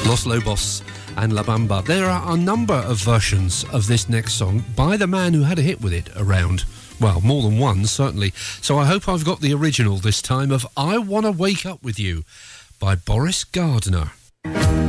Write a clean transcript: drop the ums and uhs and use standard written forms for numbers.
Los Lobos and La Bamba. There are a number of versions of this next song by the man who had a hit with it around. Well, more than one, certainly. So I hope I've got the original this time of I Wanna Wake Up With You by Boris Gardner.